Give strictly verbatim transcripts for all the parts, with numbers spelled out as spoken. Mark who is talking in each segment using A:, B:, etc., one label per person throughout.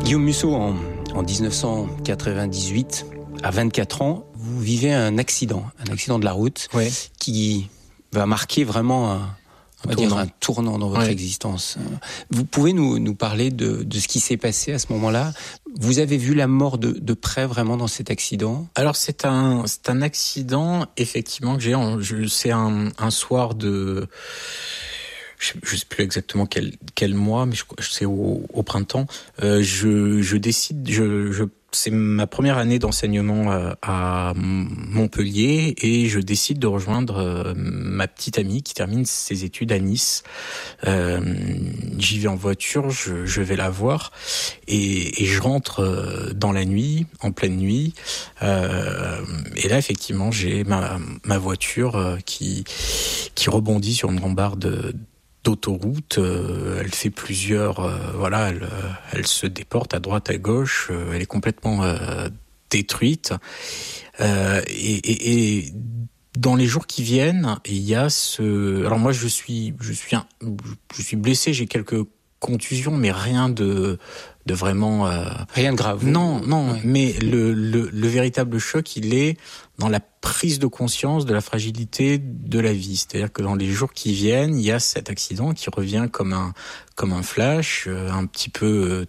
A: Guillaume Musso, en, en dix-neuf cent quatre-vingt-dix-huit, à vingt-quatre ans, vous vivez un accident, un accident de la route,
B: ouais.
A: qui va marquer vraiment un, on va dire un tournant dans votre
B: ouais.
A: existence. Vous pouvez nous, nous parler de, de ce qui s'est passé à ce moment-là? Vous avez vu la mort de, de près vraiment dans cet accident?
B: Alors c'est un, c'est un accident effectivement que j'ai. Je, c'est un, un soir de... Je ne sais plus exactement quel, quel mois, mais je, c'est au, au printemps. Euh, je, je décide, je, je, c'est ma première année d'enseignement euh, à Montpellier et je décide de rejoindre euh, ma petite amie qui termine ses études à Nice. Euh, j'y vais en voiture, je, je vais la voir et, et je rentre euh, dans la nuit, en pleine nuit. Euh, et là, effectivement, j'ai ma, ma voiture euh, qui, qui rebondit sur une rambarde d'autoroute, euh, elle fait plusieurs, euh, voilà, elle, elle se déporte à droite, à gauche, euh, elle est complètement euh, détruite. Euh, et, et, et dans les jours qui viennent, il y a ce. Alors moi, je suis, je suis, un, je suis blessé, j'ai quelques contusions, mais rien de, de vraiment. Euh...
A: Rien de grave.
B: Non, non.
A: Ouais.
B: Mais le, le, le véritable choc, il est dans la prise de conscience de la fragilité de la vie. C'est-à-dire que dans les jours qui viennent, il y a cet accident qui revient comme un, comme un flash, euh, un petit peu euh,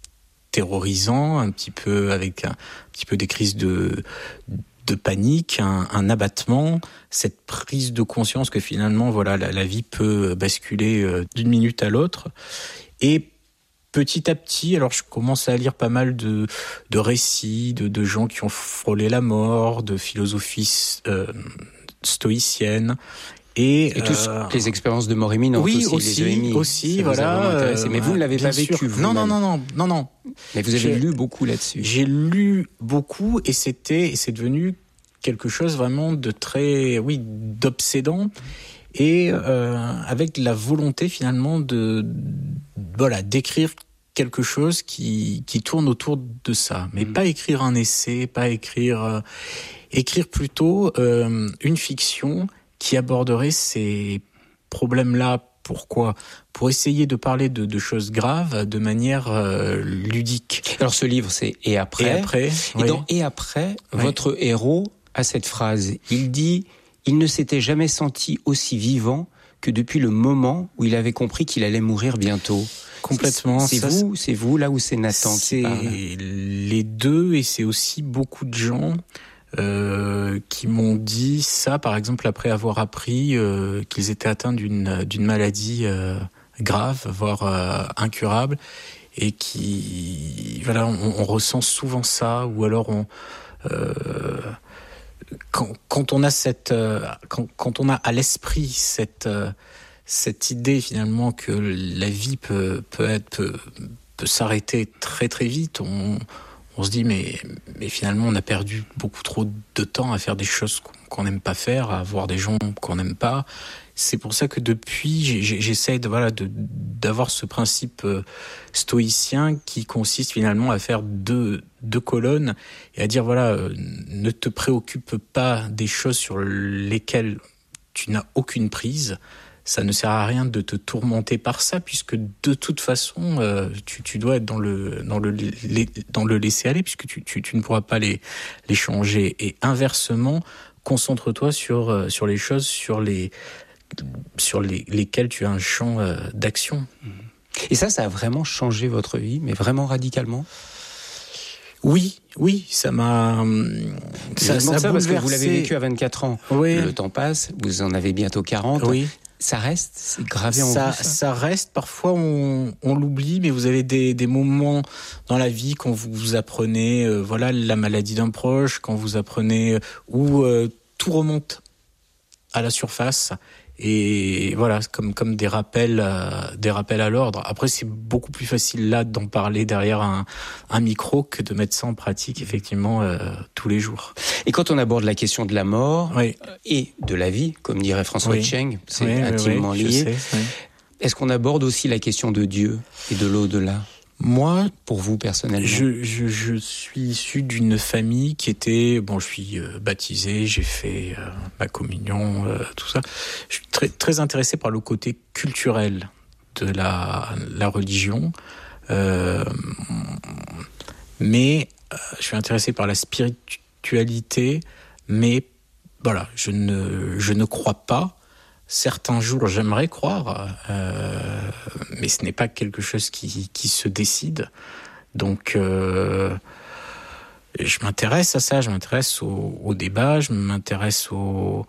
B: terrorisant, un petit peu avec un, un petit peu des crises de, de panique, un, un abattement, cette prise de conscience que finalement, voilà, la, la vie peut basculer euh, d'une minute à l'autre. Et petit à petit, alors je commence à lire pas mal de, de récits, de, de gens qui ont frôlé la mort, de philosophies euh, stoïciennes. Et,
A: et tous
B: euh,
A: les expériences de mort imminente
B: oui,
A: aussi,
B: aussi,
A: les E M I.
B: aussi,
A: ça
B: voilà.
A: Vous a intéressé. Mais vous ne l'avez pas
B: sûr.
A: vécu, vous.
B: Non, non, non, non, non, non.
A: Mais vous avez
B: j'ai,
A: lu beaucoup là-dessus.
B: J'ai lu beaucoup et c'était, et c'est devenu quelque chose vraiment de très, oui, d'obsédant. Et euh, avec la volonté finalement de, voilà, d'écrire quelque chose qui qui tourne autour de ça, mais mmh. pas écrire un essai, pas écrire euh, écrire plutôt euh, une fiction qui aborderait ces problèmes-là. Pourquoi ? Pour essayer de parler de, de choses graves de manière euh, ludique.
A: Alors ce livre, c'est Et après.
B: Et après.
A: Et
B: oui.
A: dans Et après,
B: oui.
A: votre héros a cette phrase. Il dit « Il ne s'était jamais senti aussi vivant que depuis le moment où il avait compris qu'il allait mourir bientôt. »
B: Complètement.
A: C'est, c'est
B: ça,
A: vous, c'est vous là où c'est Nathan
B: c'est
A: qui parle.
B: C'est les deux et c'est aussi beaucoup de gens euh, qui m'ont dit ça, par exemple après avoir appris euh, qu'ils étaient atteints d'une d'une maladie euh, grave, voire euh, incurable, et qui voilà, on, on ressent souvent ça, ou alors on euh, quand, quand on a cette euh, quand, quand on a à l'esprit cette euh, cette idée finalement que la vie peut peut être peut, peut s'arrêter très très vite, on on se dit mais mais finalement on a perdu beaucoup trop de temps à faire des choses qu'on, qu'on n'aime pas faire, à voir des gens qu'on n'aime pas. C'est pour ça que depuis j'ai, j'essaie de voilà de d'avoir ce principe stoïcien qui consiste finalement à faire deux deux colonnes et à dire voilà euh, ne te préoccupe pas des choses sur lesquelles tu n'as aucune prise. Ça ne sert à rien de te tourmenter par ça, puisque de toute façon, euh, tu, tu dois être dans le dans le les, dans le laisser aller, puisque tu, tu tu ne pourras pas les les changer. Et inversement, concentre-toi sur euh, sur les choses sur les sur les, lesquelles tu as un champ euh, d'action.
A: Et ça, ça a vraiment changé votre vie, mais vraiment radicalement.
B: Oui, oui, ça m'a.
A: Ça, ça, ça parce que vous l'avez vécu à vingt-quatre ans.
B: Oui.
A: Le temps passe, vous en avez bientôt quarante.
B: Oui.
A: Ça reste, c'est gravé en
B: ça,
A: vous, ça.
B: Ça reste, parfois on, on l'oublie, mais vous avez des, des moments dans la vie quand vous, vous apprenez euh, voilà, la maladie d'un proche, quand vous apprenez, euh, où euh, tout remonte à la surface. Et voilà, comme comme des rappels, euh, des rappels à l'ordre. Après, c'est beaucoup plus facile là d'en parler derrière un, un micro que de mettre ça en pratique effectivement euh, tous les jours.
A: Et quand on aborde la question de la mort
B: oui.
A: et de la vie, comme dirait François
B: oui.
A: Cheng, c'est
B: oui,
A: intimement
B: oui, oui,
A: lié.
B: sais, oui.
A: Est-ce qu'on aborde aussi la question de Dieu et de l'au-delà ?
B: Moi,
A: pour vous personnellement,
B: je, je, je suis issu d'une famille qui était, bon, je suis euh, baptisé, j'ai fait euh, ma communion, euh, tout ça. Je suis très, très intéressé par le côté culturel de la, la religion. Euh, mais euh, je suis intéressé par la spiritualité, mais voilà, je ne, je ne crois pas. Certains jours, j'aimerais croire, euh, mais ce n'est pas quelque chose qui, qui se décide. Donc, euh, je m'intéresse à ça, je m'intéresse au, au débat, je m'intéresse au...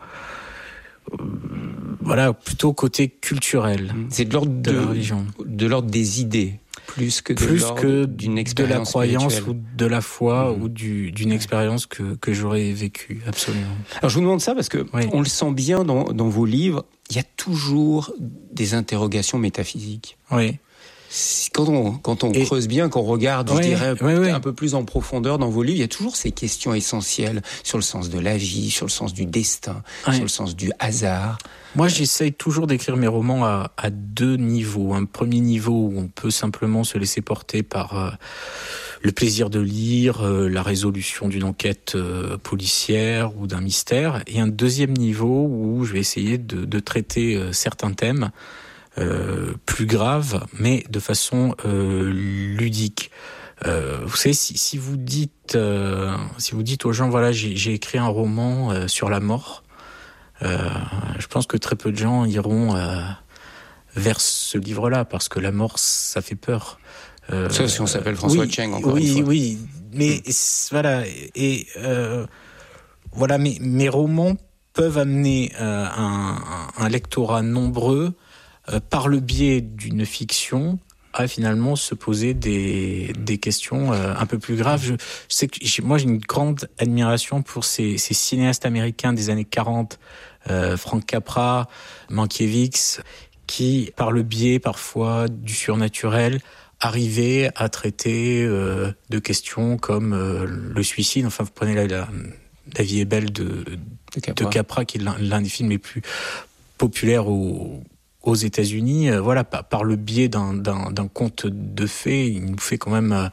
B: Voilà, plutôt côté culturel.
A: C'est de l'ordre de,
B: de la religion.
A: De l'ordre des idées, plus que de
B: plus
A: l'ordre
B: que
A: d'une expérience
B: de la croyance
A: spirituelle.
B: ou de la foi mmh. ou du, d'une
A: ouais.
B: expérience que, que j'aurais vécue, absolument.
A: Alors je vous demande ça parce que
B: oui.
A: on le sent bien dans, dans vos livres, il y a toujours des interrogations métaphysiques.
B: Oui.
A: Quand on, quand on
B: Et,
A: creuse bien, qu'on regarde,
B: ouais,
A: je dirais,
B: ouais, ouais.
A: un peu plus en profondeur dans vos livres, il y a toujours ces questions essentielles sur le sens de la vie, sur le sens du destin, ouais. sur le sens du hasard.
B: Moi, j'essaye toujours d'écrire mes romans à, à deux niveaux. Un premier niveau où on peut simplement se laisser porter par euh, le plaisir de lire, euh, la résolution d'une enquête euh, policière ou d'un mystère. Et un deuxième niveau où je vais essayer de, de traiter euh, certains thèmes Euh, plus grave, mais de façon euh, ludique. Euh, vous savez, si, si vous dites, euh, si vous dites aux gens, voilà, j'ai, j'ai écrit un roman euh, sur la mort, euh, je pense que très peu de gens iront euh, vers ce livre-là, parce que la mort, ça fait peur.
A: Euh, Sauf si on s'appelle François
B: oui,
A: Cheng, encore
B: oui,
A: une fois.
B: Oui, oui, mais mmh. voilà, et euh, voilà, mes, mes romans peuvent amener euh, un, un lectorat nombreux Euh, par le biais d'une fiction, à finalement se poser des, des questions euh, un peu plus graves. Je, je sais que j'ai, moi, j'ai une grande admiration pour ces, ces cinéastes américains des années quarante, euh, Frank Capra, Mankiewicz, qui, par le biais parfois du surnaturel, arrivaient à traiter euh, de questions comme euh, le suicide. Enfin, vous prenez la, la, la vie est belle de, de, Capra. de Capra, qui est l'un, l'un des films les plus populaires au aux États-Unis, euh, voilà, par, par le biais d'un, d'un, d'un conte de fées, il nous fait quand même euh,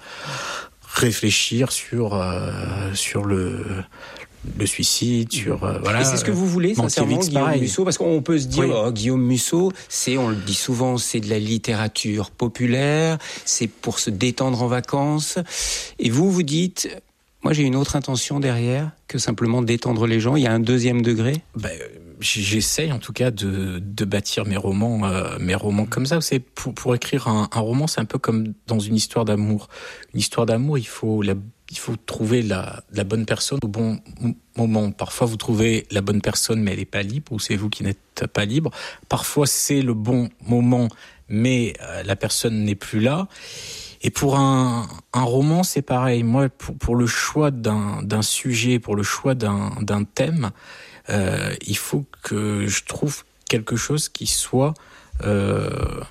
B: réfléchir sur euh, sur le le suicide, sur euh, voilà.
A: Et c'est ce que vous voulez, sincèrement, Guillaume pareil. Musso, parce qu'on peut se dire, oui. oh, Guillaume Musso, c'est, on le dit souvent, c'est de la littérature populaire, c'est pour se détendre en vacances. Et vous, vous dites, moi, j'ai une autre intention derrière que simplement détendre les gens. Il y a un deuxième degré.
B: Ben, j'essaye en tout cas de, de bâtir mes romans, euh, mes romans comme ça. C'est pour, pour écrire un, un roman, c'est un peu comme dans une histoire d'amour. Une histoire d'amour, il faut la, il faut trouver la, la bonne personne au bon moment. Parfois, vous trouvez la bonne personne, mais elle n'est pas libre, ou c'est vous qui n'êtes pas libre. Parfois, c'est le bon moment, mais euh, la personne n'est plus là. Et pour un, un roman, c'est pareil. Moi, pour, pour le choix d'un, d'un sujet, pour le choix d'un, d'un thème, euh, il faut que je trouve quelque chose qui soit euh,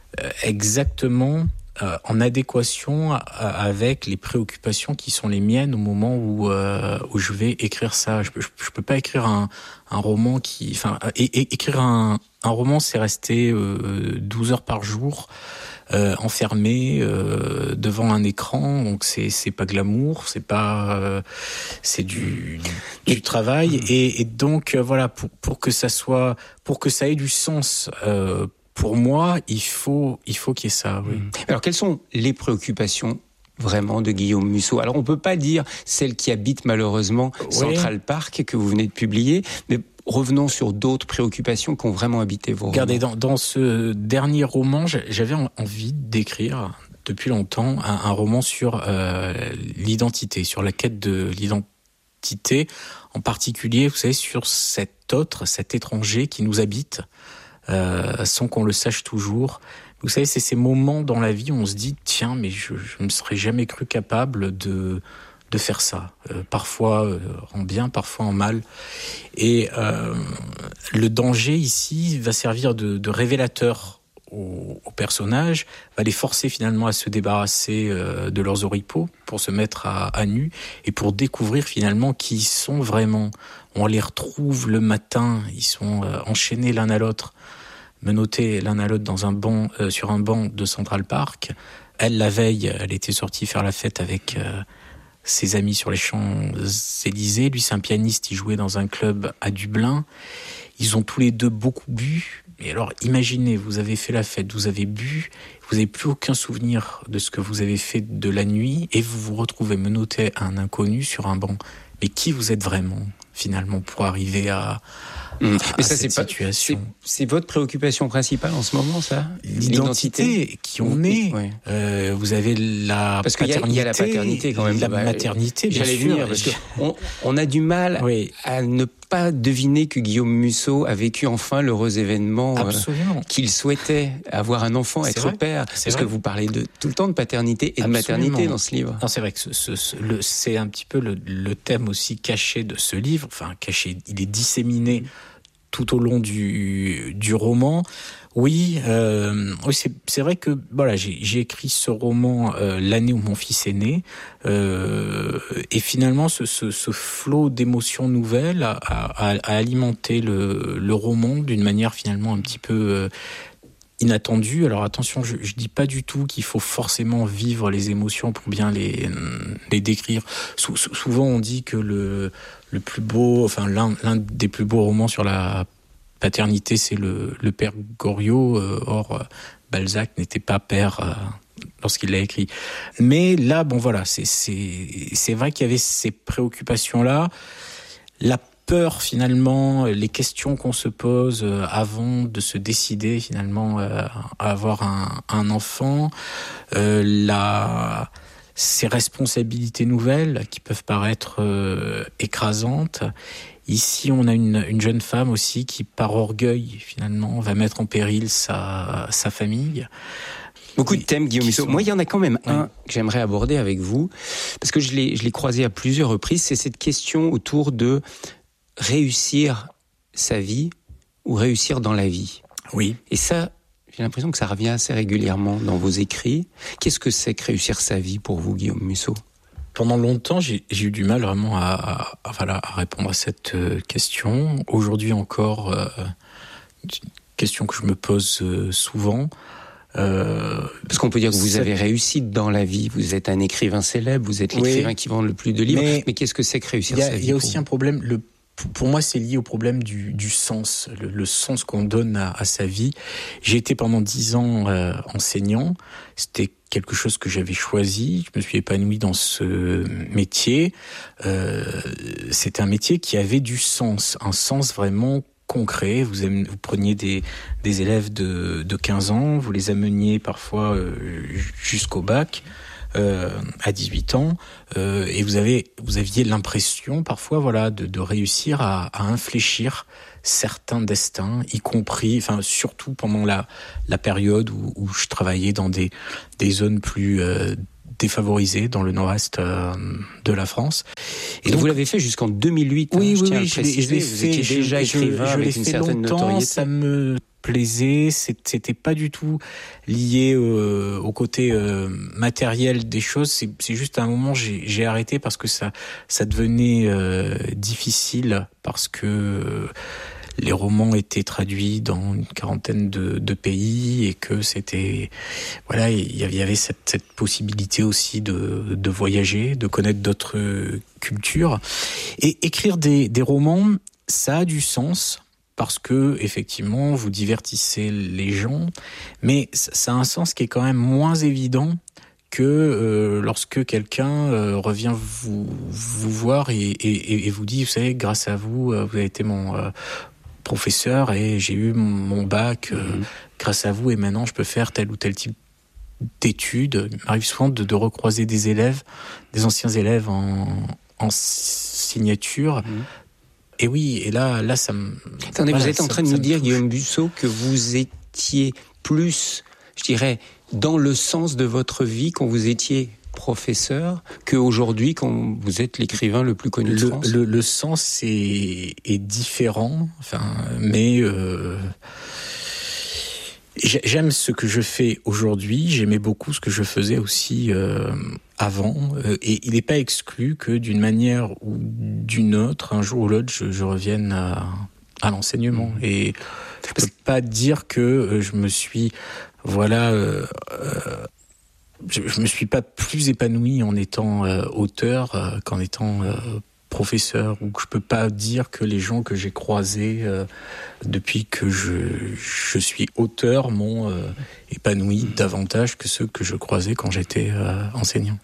B: exactement euh, en adéquation avec les préoccupations qui sont les miennes au moment où, euh, où je vais écrire ça. Je, je, je peux pas écrire un, un roman qui, enfin, et, et, écrire un, un roman, c'est rester euh, douze heures par jour. Euh, enfermé euh, devant un écran, donc c'est c'est pas glamour, c'est pas euh, c'est du du, du travail et, et donc euh, voilà pour pour que ça soit pour que ça ait du sens euh, pour moi, il faut il faut qu'il y ait ça. Oui.
A: Alors quelles sont les préoccupations vraiment de Guillaume Musso? Alors on peut pas dire celle qui habite malheureusement Central oui. Park que vous venez de publier, mais revenons sur d'autres préoccupations qui ont vraiment habité vos
B: Regardez,
A: romans.
B: Dans, dans ce dernier roman, j'avais envie d'écrire depuis longtemps un, un roman sur euh, l'identité, sur la quête de l'identité, en particulier, vous savez, sur cet autre, cet étranger qui nous habite, euh, sans qu'on le sache toujours. Vous savez, c'est ces moments dans la vie où on se dit, tiens, mais je ne me serais jamais cru capable de... de faire ça, euh, parfois euh, en bien, parfois en mal. Et euh, le danger ici va servir de, de révélateur aux, aux personnages, va les forcer finalement à se débarrasser euh, de leurs oripeaux pour se mettre à, à nu et pour découvrir finalement qui ils sont vraiment. On les retrouve le matin, ils sont euh, enchaînés l'un à l'autre, menottés l'un à l'autre dans un banc, euh, sur un banc de Central Park. Elle, la veille, elle était sortie faire la fête avec... Euh, ses amis sur les Champs-Élysées. Lui, c'est un pianiste, il jouait dans un club à Dublin. Ils ont tous les deux beaucoup bu. Et alors, imaginez, vous avez fait la fête, vous avez bu, vous n'avez plus aucun souvenir de ce que vous avez fait de la nuit et vous vous retrouvez menotté à un inconnu sur un banc. Mais qui vous êtes vraiment, finalement, pour arriver à,
A: mmh.
B: à,
A: Mais ça,
B: à cette
A: c'est
B: situation
A: pas, c'est, c'est votre préoccupation principale en ce moment, ça ?
B: L'identité, L'identité qui on est. Oui. Euh, vous avez la
A: parce
B: paternité.
A: Parce qu'il y a la paternité quand même.
B: La bah, maternité, bien
A: j'allais
B: sûr.
A: Venir, parce qu'on on a du mal oui. à ne pas deviner que Guillaume Musso a vécu enfin l'heureux événement euh, qu'il souhaitait, avoir un enfant,
B: c'est
A: être
B: vrai.
A: père.
B: C'est
A: parce
B: vrai.
A: que vous parlez de, tout le temps de paternité et
B: Absolument.
A: de maternité dans ce livre.
B: Non, c'est vrai que ce, ce, ce, le, c'est un petit peu le, le thème aussi caché de ce livre. Enfin, caché, il est disséminé tout au long du, du roman. Oui, euh, oui c'est, c'est vrai que voilà, j'ai, j'ai écrit ce roman euh, l'année où mon fils est né, euh, et finalement ce, ce, ce flot d'émotions nouvelles a, a, a alimenté le, le roman d'une manière finalement un petit peu euh, inattendue. Alors attention, je, je dis pas du tout qu'il faut forcément vivre les émotions pour bien les, les décrire. Sou, souvent on dit que le, le plus beau, enfin l'un, l'un des plus beaux romans sur la paternité, c'est le, le père Goriot. Euh, or, Balzac n'était pas père euh, lorsqu'il l'a écrit. Mais là, bon voilà, c'est, c'est, c'est vrai qu'il y avait ces préoccupations-là. La peur, finalement, les questions qu'on se pose euh, avant de se décider, finalement, euh, à avoir un, un enfant, euh, la... ces responsabilités nouvelles qui peuvent paraître euh, écrasantes. Ici, on a une, une jeune femme aussi qui, par orgueil, finalement, va mettre en péril sa, sa famille.
A: Beaucoup de thèmes, Guillaume Musso. Sont... Moi, il y en a quand même un oui. que j'aimerais aborder avec vous, parce que je l'ai, je l'ai croisé à plusieurs reprises. C'est cette question autour de réussir sa vie ou réussir dans la vie.
B: Oui.
A: Et ça, j'ai l'impression que ça revient assez régulièrement dans vos écrits. Qu'est-ce que c'est que réussir sa vie pour vous, Guillaume Musso ?
B: Pendant longtemps, j'ai, j'ai eu du mal vraiment à, à, à, voilà, à répondre à cette euh, question. Aujourd'hui encore, euh, une question que je me pose euh, souvent.
A: Euh, Parce qu'on peut dire que vous cette... avez réussi dans la vie. Vous êtes un écrivain célèbre, vous êtes l'écrivain oui, qui vend le plus de livres. Mais, mais qu'est-ce que c'est que réussir sa vie ?
B: Il y a aussi un problème. Le, pour moi, c'est lié au problème du, du sens, le, le sens qu'on donne à, à sa vie. J'ai été pendant dix ans euh, enseignant. C'était quelque chose que j'avais choisi. Je me suis épanoui dans ce métier. Euh, c'était un métier qui avait du sens, un sens vraiment concret. Vous, aimez, vous preniez des, des élèves de, de quinze ans, vous les ameniez parfois euh, jusqu'au bac, euh, à dix-huit ans, euh, et vous avez, vous aviez l'impression parfois, voilà, de, de réussir à, à infléchir certains destins, y compris, enfin surtout pendant la, la période où, où je travaillais dans des, des zones plus euh, défavorisées dans le nord-est euh, de la France.
A: Et, et donc, vous l'avez fait jusqu'en deux mille huit.
B: Oui,
A: hein,
B: oui,
A: je
B: oui, je, je l'ai fait.
A: Vous étiez déjà
B: je,
A: écrivain
B: je, je
A: avec une certaine
B: longtemps,
A: notoriété.
B: Ça me plaisait. C'était pas du tout lié euh, au côté euh, matériel des choses. C'est, c'est juste à un moment j'ai, j'ai arrêté parce que ça, ça devenait euh, difficile parce que euh, les romans étaient traduits dans une quarantaine de, de pays et que c'était, voilà, il y avait cette, cette possibilité aussi de, de voyager, de connaître d'autres cultures. Et écrire des, des romans, ça a du sens parce que, effectivement, vous divertissez les gens, mais ça a un sens qui est quand même moins évident que euh, lorsque quelqu'un euh, revient vous, vous voir et, et, et vous dit, vous savez, grâce à vous, vous avez été mon... Euh, professeur et j'ai eu mon bac euh, mmh. grâce à vous et maintenant je peux faire tel ou tel type d'études. Il m'arrive souvent de, de recroiser des élèves, des anciens élèves en, en signature. Mmh. Et oui, et là, là ça me...
A: Attendez, voilà, vous êtes en train ça, de nous dire, Guillaume Musso, que vous étiez plus, je dirais, dans le sens de votre vie quand vous étiez professeur qu'aujourd'hui quand vous êtes l'écrivain le plus connu de
B: le,
A: France.
B: Le, le sens est, est différent, enfin, mais euh, j'aime ce que je fais aujourd'hui, j'aimais beaucoup ce que je faisais aussi euh, avant, euh, et il n'est pas exclu que d'une manière ou d'une autre, un jour ou l'autre, je, je revienne à, à l'enseignement. Mmh. Et je ne peux pas dire que je me suis, voilà... Euh, euh, Je, je me suis pas plus épanoui en étant euh, auteur euh, qu'en étant euh, professeur, ou que je peux pas dire que les gens que j'ai croisés euh, depuis que je, je suis auteur m'ont euh, épanoui mmh. davantage que ceux que je croisais quand j'étais euh, enseignant.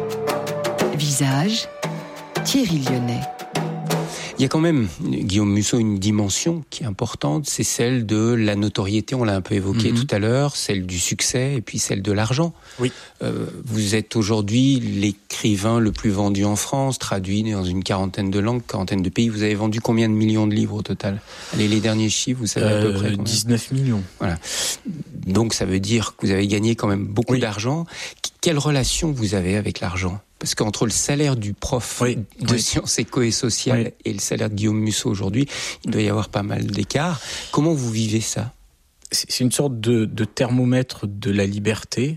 C: Visage, Thierry Lyonnais.
A: Il y a quand même, Guillaume Musso, une dimension qui est importante, c'est celle de la notoriété, on l'a un peu évoqué mm-hmm. tout à l'heure, celle du succès et puis celle de l'argent.
B: Oui.
A: Euh, vous êtes aujourd'hui l'écrivain le plus vendu en France, traduit dans une quarantaine de langues, quarantaine de pays. Vous avez vendu combien de millions de livres au total ? Allez, les derniers chiffres, vous savez à peu
B: euh,
A: près combien ?
B: dix-neuf millions.
A: Voilà. Donc ça veut dire que vous avez gagné quand même beaucoup oui. d'argent. Quelle relation vous avez avec l'argent ? Parce qu'entre le salaire du prof oui, de oui. sciences éco et sociales oui. et le salaire de Guillaume Musso aujourd'hui, il doit y avoir pas mal d'écart. Comment vous vivez ça ?
B: C'est une sorte de, de thermomètre de la liberté.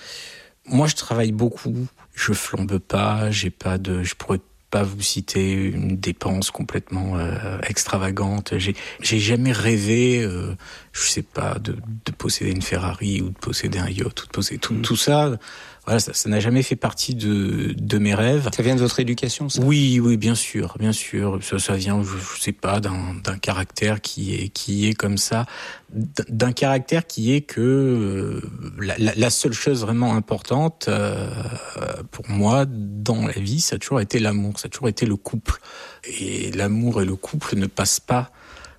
B: Moi, je travaille beaucoup, je flambe pas, j'ai pas de, je pourrais pas vous citer une dépense complètement euh, extravagante. J'ai, j'ai jamais rêvé, euh, je sais pas, de, de posséder une Ferrari ou de posséder un yacht, ou de posséder tout, mmh. tout ça. Voilà, ça, ça n'a jamais fait partie de, de mes rêves.
A: Ça vient de votre éducation, ça ?
B: Oui, oui, bien sûr, bien sûr. Ça, ça vient, je, je sais pas, d'un, d'un caractère qui est, qui est comme ça, d'un caractère qui est que euh, la, la, la seule chose vraiment importante euh, pour moi dans la vie, ça a toujours été l'amour, ça a toujours été le couple. Et l'amour et le couple ne passent pas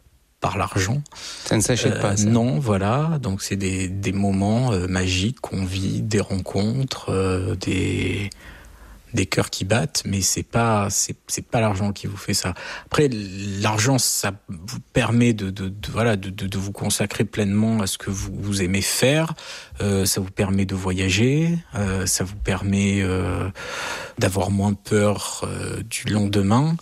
B: par l'argent.
A: Ça ne s'achète euh, pas, ça.
B: Non, voilà. Donc, c'est des, des moments euh, magiques qu'on vit, des rencontres, euh, des, des cœurs qui battent, mais c'est pas, c'est, c'est pas l'argent qui vous fait ça. Après, l'argent, ça vous permet de, de, de voilà, de, de, de vous consacrer pleinement à ce que vous, vous aimez faire. Euh, ça vous permet de voyager. Euh, ça vous permet euh, d'avoir moins peur euh, du lendemain.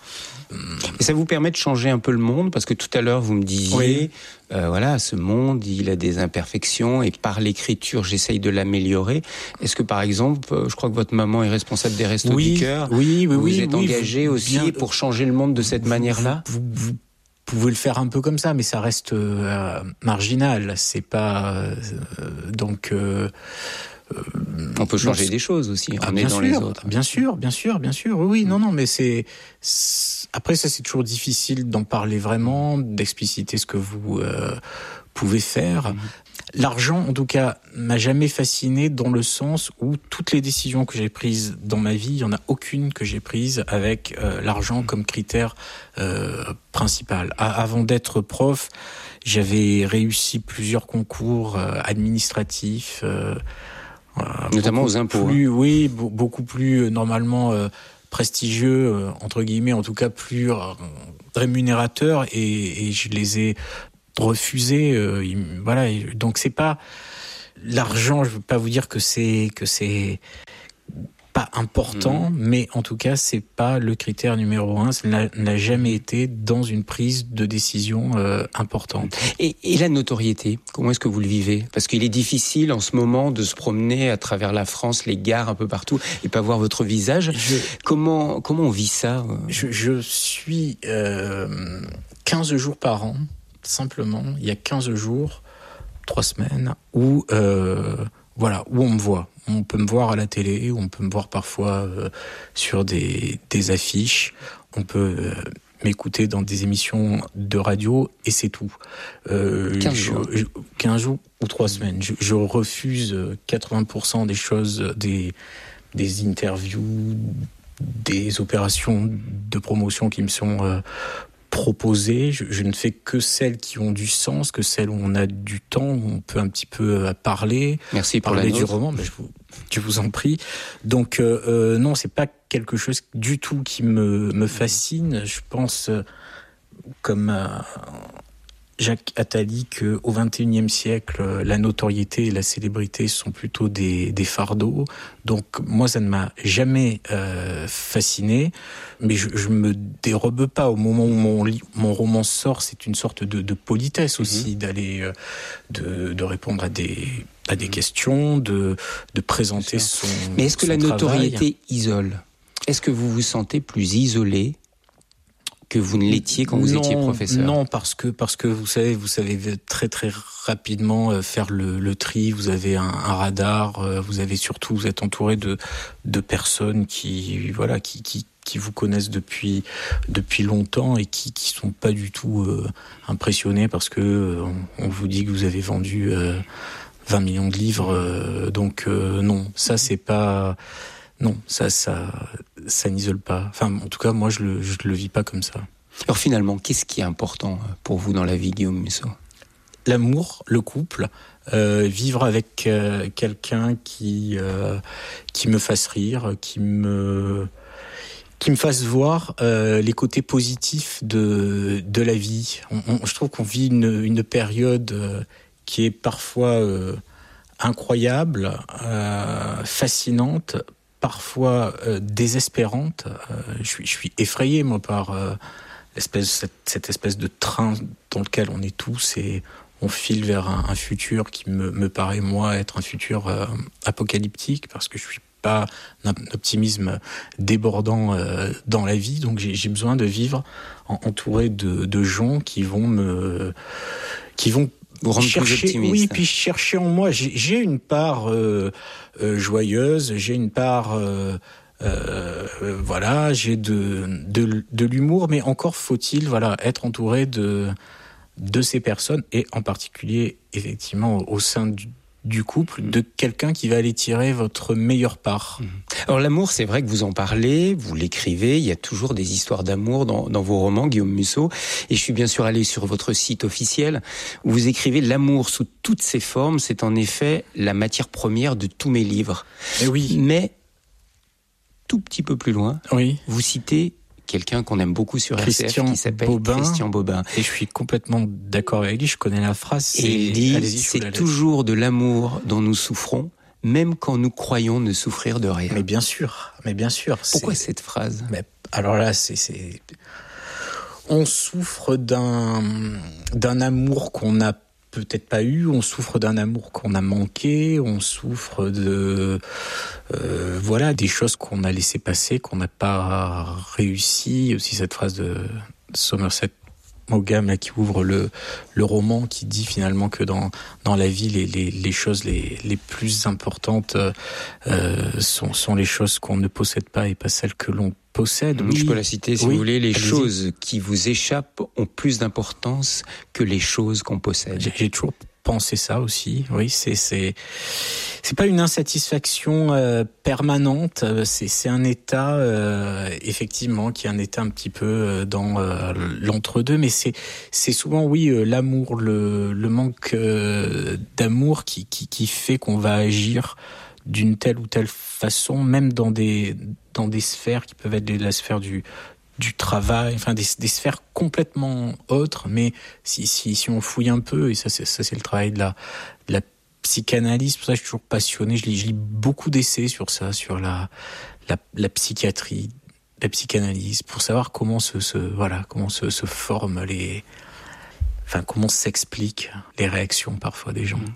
A: Et ça vous permet de changer un peu le monde, parce que tout à l'heure vous me disiez, oui. euh, voilà, ce monde, il a des imperfections, et par l'écriture, j'essaye de l'améliorer. Est-ce que par exemple, je crois que votre maman est responsable des Restos
B: oui,
A: du Cœur,
B: oui, oui,
A: vous
B: oui,
A: êtes
B: oui,
A: engagé
B: vous,
A: aussi
B: bien,
A: pour changer le monde de cette
B: vous,
A: manière-là ?
B: vous, vous, vous pouvez le faire un peu comme ça, mais ça reste euh, marginal. C'est pas euh, donc. Euh,
A: Euh, on peut changer non, des choses aussi,
B: ah,
A: on est dans
B: sûr,
A: les autres.
B: Bien sûr, bien sûr, bien sûr. Oui, oui, non, non, mais c'est, c'est... après ça, c'est toujours difficile d'en parler vraiment, d'expliciter ce que vous euh, pouvez faire. Mmh. L'argent, en tout cas, m'a jamais fasciné dans le sens où toutes les décisions que j'ai prises dans ma vie, il y en a aucune que j'ai prise avec euh, l'argent comme critère euh, principal. À, avant d'être prof, j'avais réussi plusieurs concours euh, administratifs. Euh,
A: Voilà, notamment aux impôts.
B: Plus,
A: hein.
B: Oui, beaucoup plus euh, normalement euh, prestigieux, euh, entre guillemets, en tout cas plus euh, rémunérateurs, et, et je les ai refusés. Euh, il, voilà, donc c'est pas l'argent. Je veux pas vous dire que c'est que c'est pas important, mmh. mais en tout cas, c'est pas le critère numéro un. Ça n'a, n'a jamais été dans une prise de décision euh, importante.
A: Et, et la notoriété, comment est-ce que vous le vivez ? Parce qu'il est difficile en ce moment de se promener à travers la France, les gares un peu partout, et pas voir votre visage. Je, comment comment on vit ça ?
B: Je, je suis euh, quinze jours par an, simplement. Il y a quinze jours, trois semaines, où euh, voilà, où on me voit. On peut me voir à la télé, on peut me voir parfois euh, sur des, des affiches, on peut euh, m'écouter dans des émissions de radio, et c'est tout.
A: Euh, quinze jours.
B: Je, quinze jours ou trois semaines. Je, je refuse quatre-vingts pour cent des choses, des, des interviews, des opérations de promotion qui me sont euh, proposées. Je, je ne fais que celles qui ont du sens, que celles où on a du temps, où on peut un petit peu parler.
A: Merci pour
B: parler
A: la
B: du roman. Ben je, vous, je vous en prie. Donc euh, euh, non, c'est pas quelque chose du tout qui me me fascine. Je pense, euh, comme euh, Jacques Attali, qu'au vingt et unième siècle, la notoriété et la célébrité sont plutôt des, des fardeaux. Donc moi, ça ne m'a jamais euh, fasciné, mais je, je me dérobe pas. Au moment où mon, mon roman sort, c'est une sorte de, de politesse aussi, mmh. d'aller, euh, de, de répondre à des, à des questions, de, de présenter son
A: Mais est-ce que la notoriété
B: travail.
A: isole ? Est-ce que vous vous sentez plus isolé que vous ne l'étiez quand vous
B: non,
A: étiez professeur ?
B: Non, parce que parce que vous savez, vous savez très très rapidement faire le, le tri. Vous avez un, un radar. Vous avez surtout, vous êtes entouré de de personnes qui voilà qui qui qui vous connaissent depuis depuis longtemps et qui qui sont pas du tout euh, impressionnés parce que euh, on, on vous dit que vous avez vendu euh, vingt millions de livres, euh, donc euh, non, ça c'est pas, non, ça ça ça n'isole pas. Enfin, en tout cas, moi je le je le vis pas comme ça.
A: Alors finalement, qu'est-ce qui est important pour vous dans la vie, Guillaume Musso ?
B: L'amour, le couple, euh, vivre avec euh, quelqu'un qui euh, qui me fasse rire, qui me qui me fasse voir euh, les côtés positifs de de la vie. On, on, je trouve qu'on vit une une période euh, qui est parfois euh, incroyable, euh, fascinante, parfois euh, désespérante. Euh, je suis je suis effrayé moi par euh, l'espèce cette, cette espèce de train dans lequel on est tous et on file vers un, un futur qui me, me paraît, moi, être un futur euh, apocalyptique, parce que je suis pas un optimisme débordant euh, dans la vie, donc j'ai, j'ai besoin de vivre en, entouré de, de gens qui vont me, qui vont
A: vous rendre
B: chercher,
A: plus optimiste.
B: Oui, puis chercher en moi. J'ai, j'ai une part euh, euh, joyeuse, j'ai une part euh, euh, voilà, j'ai de, de de l'humour, mais encore faut-il voilà être entouré de de ces personnes, et en particulier, effectivement, au sein du, du couple, de quelqu'un qui va aller tirer votre meilleure part.
A: Alors l'amour, c'est vrai que vous en parlez, vous l'écrivez, il y a toujours des histoires d'amour dans, dans vos romans, Guillaume Musso, et je suis bien sûr allé sur votre site officiel, où vous écrivez « L'amour sous toutes ses formes, c'est en effet la matière première de tous mes livres ».
B: Et oui.
A: Mais, tout petit peu plus loin,
B: oui.
A: vous citez quelqu'un qu'on aime beaucoup sur
B: Christian
A: R C F qui s'appelle
B: Bobin,
A: Christian Bobin.
B: Et je suis complètement d'accord avec lui, je connais la phrase.
A: Et il dit, c'est toujours de l'amour dont nous souffrons, même quand nous croyons ne souffrir de rien.
B: Mais bien sûr, mais bien sûr.
A: Pourquoi
B: c'est...
A: cette phrase ?
B: Mais alors là, c'est, c'est... On souffre d'un, d'un amour qu'on n'a peut-être pas eu, on souffre d'un amour qu'on a manqué, on souffre de euh, voilà des choses qu'on a laissé passer, qu'on n'a pas réussi. Aussi cette phrase de Somerset Maugham là qui ouvre le le roman, qui dit finalement que dans dans la vie les les les choses les les plus importantes euh, sont sont les choses qu'on ne possède pas et pas celles que l'on possède.
A: Oui, je peux la citer si
B: oui,
A: vous voulez. Les
B: allez-y.
A: choses qui vous échappent ont plus d'importance que les choses qu'on possède.
B: J'ai, j'ai toujours pensé ça aussi. Oui, c'est c'est c'est pas une insatisfaction euh, permanente. C'est c'est un état euh, effectivement qui est un état un petit peu euh, dans euh, l'entre-deux. Mais c'est c'est souvent oui euh, l'amour, le le manque euh, d'amour qui qui qui fait qu'on va agir d'une telle ou telle façon, même dans des dans des sphères qui peuvent être la sphère du du travail, enfin des des sphères complètement autres. Mais si si si on fouille un peu, et ça c'est ça c'est le travail de la de la psychanalyse. Pour ça je suis toujours passionné. Je lis je lis beaucoup d'essais sur ça, sur la la la psychiatrie, la psychanalyse, pour savoir comment se se voilà comment se se forment les, enfin comment s'expliquent les réactions parfois des gens.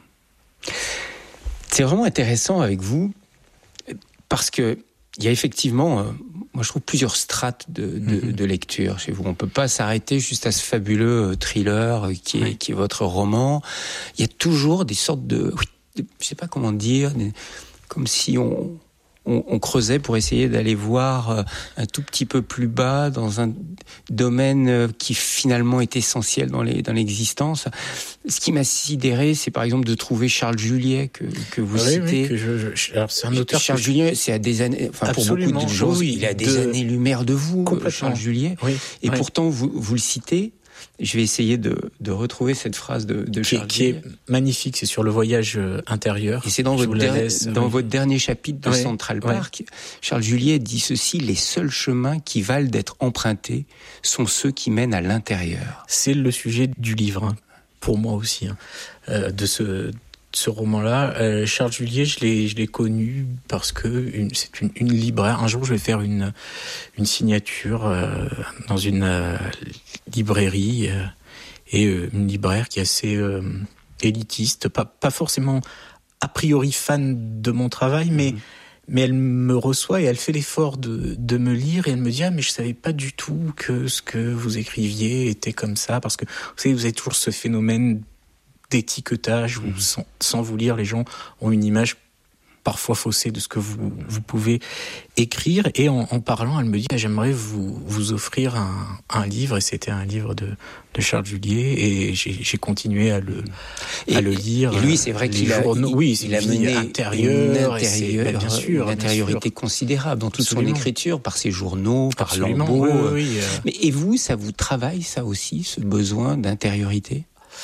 A: C'est vraiment intéressant avec vous parce que il y a effectivement, euh, moi je trouve plusieurs strates de, de, mm-hmm. de lecture chez vous. On peut pas s'arrêter juste à ce fabuleux thriller qui est, oui. qui est votre roman. Il y a toujours des sortes de, de je sais pas comment dire, des, comme si on, on, on creusait pour essayer d'aller voir un tout petit peu plus bas dans un domaine qui finalement est essentiel dans, les, dans l'existence. Ce qui m'a sidéré, c'est par exemple de trouver Charles Juliet que, que vous
B: oui,
A: citez.
B: Oui, que je, je, alors c'est un auteur.
A: Charles Juliet, c'est à des années, enfin pour beaucoup de gens, oui, il est à des de... années-lumière de vous, Charles Juliet.
B: Oui,
A: et
B: oui.
A: pourtant vous, vous le citez. Je vais essayer de, de retrouver cette phrase de, de
B: qui,
A: Charles
B: qui
A: Juliet.
B: Qui est magnifique, c'est sur le voyage intérieur.
A: Et c'est dans, votre, der- laisse, dans oui. votre dernier chapitre de
B: oui,
A: Central
B: oui.
A: Park. Charles Juliet dit ceci: les seuls chemins qui valent d'être empruntés sont ceux qui mènent à l'intérieur.
B: C'est le sujet du livre, hein, pour moi aussi, hein, euh, de ce... ce roman-là. Euh, Charles Juliet, je l'ai, je l'ai connu parce que une, c'est une, une libraire. Un jour, je vais faire une, une signature euh, dans une euh, librairie euh, et euh, une libraire qui est assez euh, élitiste, pas, pas forcément a priori fan de mon travail, mais, mmh. mais elle me reçoit et elle fait l'effort de, de me lire et elle me dit « Ah, mais je savais pas du tout que ce que vous écriviez était comme ça. » Parce que vous savez, vous avez toujours ce phénomène d'étiquetage où, sans, sans vous lire, les gens ont une image parfois faussée de ce que vous, vous pouvez écrire. Et en, en parlant, elle me dit ah, j'aimerais vous, vous offrir un, un livre. Et c'était un livre de, de Charles Julier. Et j'ai, j'ai continué à le,
A: et,
B: à le lire.
A: Et lui, c'est vrai qu'il a,
B: journaux,
A: il,
B: oui,
A: il a mené
B: intérieur,
A: une, intérieur,
B: ben, bien sûr,
A: une intériorité considérable dans toute Absolument. Son écriture, par ses journaux, par
B: Absolument,
A: Lambeau.
B: Oui, oui, oui.
A: Mais, et vous, ça vous travaille, ça aussi, ce besoin d'intériorité ?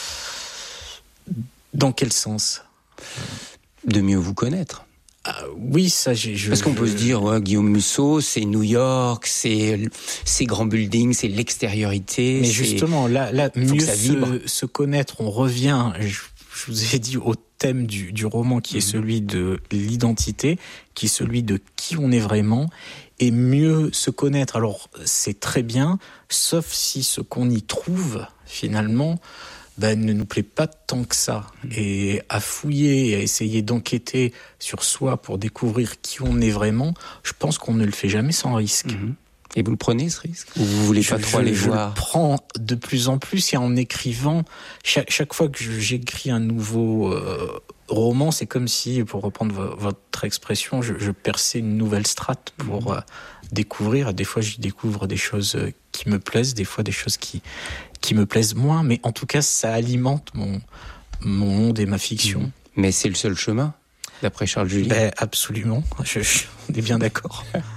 B: Dans quel sens ?
A: De mieux vous connaître.
B: Ah, oui, ça, j'ai. Je,
A: Parce qu'on
B: je...
A: peut se dire, ouais, Guillaume Musso, c'est New York, c'est ces grands buildings, c'est l'extériorité.
B: Mais
A: c'est...
B: justement, là, là, mieux se, se connaître, on revient. Je, je vous ai dit au thème du, du roman, qui est mmh. celui de l'identité, qui est celui de qui on est vraiment, et mieux se connaître. Alors, c'est très bien, sauf si ce qu'on y trouve finalement. Ben, ne nous plaît pas tant que ça. Et à fouiller et à essayer d'enquêter sur soi pour découvrir qui on est vraiment, je pense qu'on ne le fait jamais sans risque.
A: Mmh. Et vous le prenez, ce risque ? Ou vous voulez pas
B: je,
A: trop aller
B: je
A: voir ?
B: Je le prends de plus en plus, et en écrivant, chaque, chaque fois que j'écris un nouveau euh, roman, c'est comme si, pour reprendre votre expression, je, je perçais une nouvelle strate pour mmh. euh, découvrir. Des fois, j'y découvre des choses qui me plaisent, des fois des choses qui... qui me plaisent moins, mais en tout cas, ça alimente mon, mon monde et ma fiction.
A: Mais c'est le seul chemin, d'après Charles Julier ?
B: Ben, absolument, je, je, on est bien d'accord.